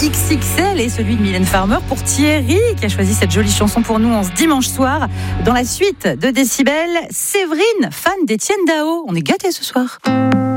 XXL et celui de Mylène Farmer pour Thierry qui a choisi cette jolie chanson pour nous en ce dimanche soir. Dans la suite de Décibel, Séverine, fan d'Étienne Dao. On est gâtés ce soir.